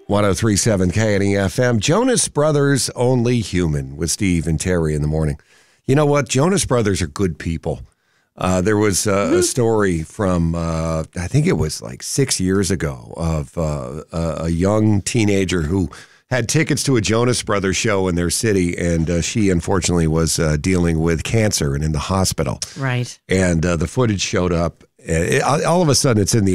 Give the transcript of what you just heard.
103.7 KNEFM. Jonas Brothers, Only Human, with Steve and Terry in the morning. You know what? Jonas Brothers are good people. There was a story from, I think it was like 6 years ago, of a young teenager who had tickets to a Jonas Brothers show in their city, and she unfortunately was dealing with cancer and in the hospital. Right. And the footage showed up. All of a sudden, it's in the